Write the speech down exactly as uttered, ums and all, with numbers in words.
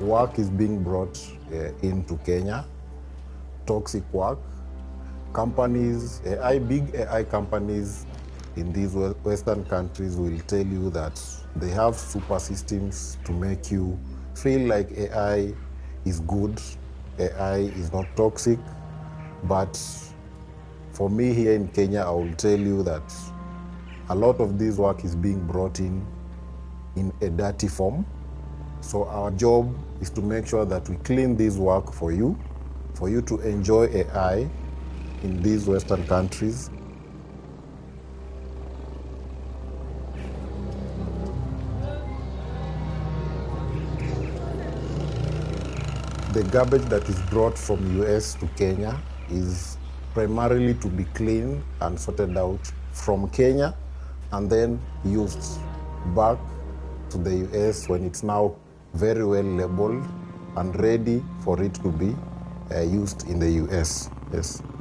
Work is being brought uh, into Kenya, toxic work. Companies, A I, big A I companies in these Western countries will tell you that they have super systems to make you feel like A I is good, A I is not toxic. But for me here in Kenya, I will tell you that a lot of this work is being brought in in a dirty form. So our job is to make sure that we clean this work for you, for you to enjoy A I in these Western countries. The garbage that is brought from U S to Kenya is primarily to be cleaned and sorted out from Kenya and then used back to the U S when it's now very well labeled and ready for it to be uh, used in the U S. Yes.